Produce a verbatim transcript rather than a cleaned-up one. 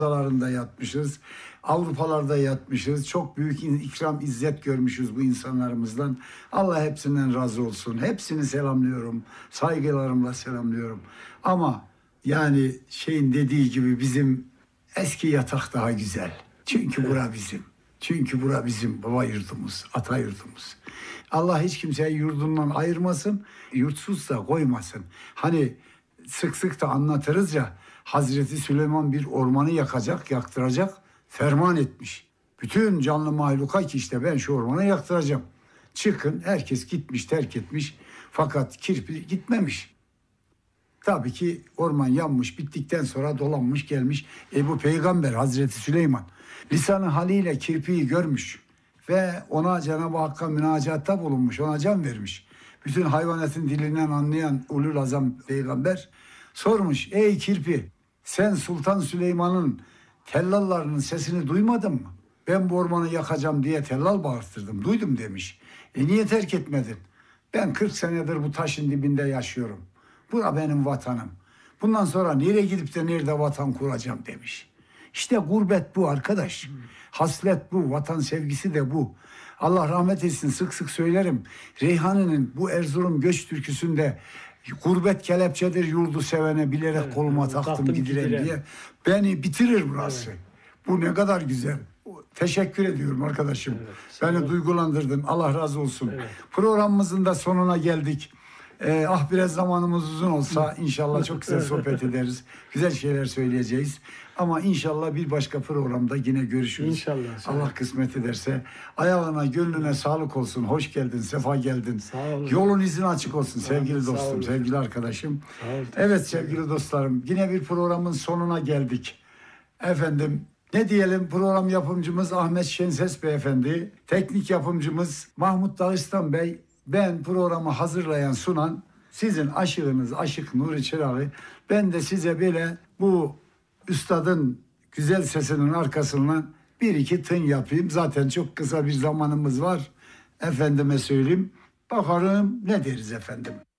Adalarında yatmışız, Avrupalarda yatmışız. Çok büyük ikram, izzet görmüşüz bu insanlarımızdan. Allah hepsinden razı olsun. Hepsini selamlıyorum. Saygılarımla selamlıyorum. Ama yani şeyin dediği gibi bizim eski yatak daha güzel. Çünkü bura bizim. Çünkü bura bizim baba yurdumuz, ata yurdumuz. Allah hiç kimseyi yurdundan ayırmasın, yurtsuz da koymasın. Hani sık sık da anlatırız ya, Hazreti Süleyman bir ormanı yakacak, yaktıracak, ferman etmiş. Bütün canlı mahluka ki işte ben şu ormanı yaktıracağım. Çıkın, herkes gitmiş, terk etmiş. Fakat kirpi gitmemiş. Tabii ki orman yanmış, bittikten sonra dolanmış gelmiş. E bu peygamber Hazreti Süleyman. Lisan-ı haliyle kirpiyi görmüş. Ve ona Cenab-ı Hakk'a münacatta bulunmuş, ona can vermiş. Bütün hayvanatın dilinden anlayan ulul azam peygamber sormuş. Ey kirpi, sen Sultan Süleyman'ın tellallarının sesini duymadın mı? Ben bu ormanı yakacağım diye tellal bağırttırdım, duydum demiş. E niye terk etmedin? Ben kırk senedir bu taşın dibinde yaşıyorum. Bura benim vatanım. Bundan sonra nereye gidip de nerede vatan kuracağım demiş. İşte gurbet bu arkadaş. Haslet bu, vatan sevgisi de bu. Allah rahmet etsin, sık sık söylerim. Reyhan'ın bu Erzurum göç türküsünde gurbet kelepçedir yurdu sevene bilerek evet, koluma evet, taktım, taktım gidirem diye. Beni bitirir burası. Evet. Bu ne kadar güzel. Teşekkür ediyorum arkadaşım. Evet, beni duygulandırdın. Allah razı olsun. Evet. Programımızın da sonuna geldik. Ee, ah biraz zamanımız uzun olsa inşallah çok güzel sohbet ederiz. Güzel şeyler söyleyeceğiz. Ama inşallah bir başka programda yine görüşürüz. İnşallah. Allah kısmet ederse. Ayağına, gönlüne sağlık olsun. Hoş geldin, sefa geldin. Sağ olun. Yolun izin açık olsun Sağ sevgili olun, dostum, sevgili arkadaşım. Olun, evet sevgili dostlarım, yine bir programın sonuna geldik. Efendim, ne diyelim, program yapımcımız Ahmet Şenses Beyefendi, teknik yapımcımız Mahmut Dağıstan Bey, ben programı hazırlayan, sunan sizin aşığınız Aşık Nuri Çırağı. Ben de size böyle bu üstadın güzel sesinin arkasından bir iki tın yapayım. Zaten çok kısa bir zamanımız var. Efendime söyleyeyim. Bakalım ne deriz efendim.